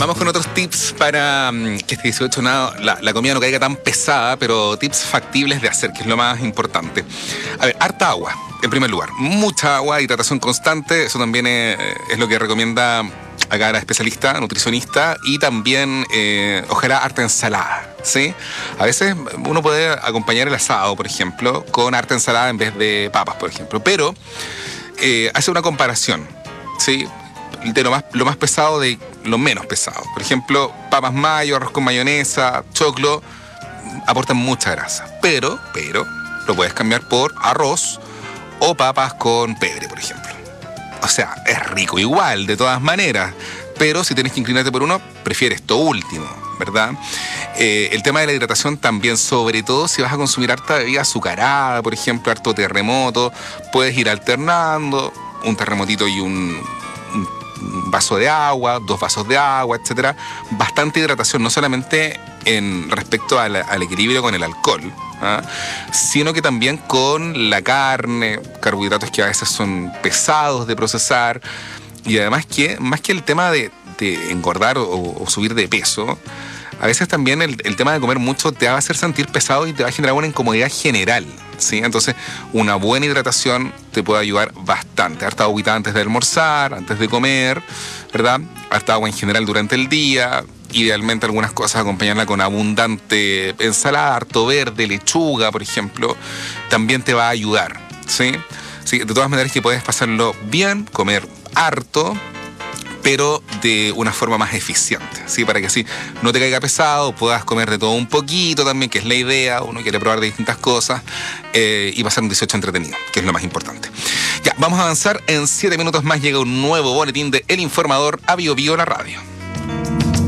Vamos con otros tips para que este 18 la comida no caiga tan pesada, pero tips factibles de hacer, que es lo más importante. A ver, harta agua, en primer lugar. Mucha agua, hidratación constante, eso también es lo que recomienda acá la especialista, nutricionista, y también ojalá harta ensalada, ¿sí? A veces uno puede acompañar el asado, por ejemplo, con harta ensalada en vez de papas, por ejemplo, pero hace una comparación, ¿sí? De lo más pesado de lo menos pesado. Por ejemplo, papas mayo, arroz con mayonesa, choclo, aportan mucha grasa. Pero lo puedes cambiar por arroz o papas con pebre, por ejemplo. O sea, es rico igual, de todas maneras. Pero si tienes que inclinarte por uno, prefieres esto último, ¿verdad? El tema de la hidratación también, sobre todo si vas a consumir harta bebida azucarada, por ejemplo, harto terremoto, puedes ir alternando un terremotito y un vaso de agua, 2 vasos de agua, etcétera. Bastante hidratación, no solamente en respecto al equilibrio con el alcohol, ¿ah? Sino que también con la carne, carbohidratos que a veces son pesados de procesar, y además que, más que el tema de engordar o subir de peso, a veces también el tema de comer mucho te va a hacer sentir pesado y te va a generar una incomodidad general, ¿sí? Entonces, una buena hidratación te puede ayudar bastante. Harta agüita antes de almorzar, antes de comer, ¿verdad? Harta agua en general durante el día. Idealmente algunas cosas acompañarla con abundante ensalada, harto verde, lechuga, por ejemplo. También te va a ayudar, ¿sí? Sí, de todas maneras que puedes pasarlo bien, comer harto, pero de una forma más eficiente, ¿sí? Para que así no te caiga pesado, puedas comer de todo un poquito también, que es la idea. Uno quiere probar de distintas cosas y pasar un 18 entretenido, que es lo más importante. Ya, vamos a avanzar. En 7 minutos más llega un nuevo boletín de El Informador a Bio Bio, la radio.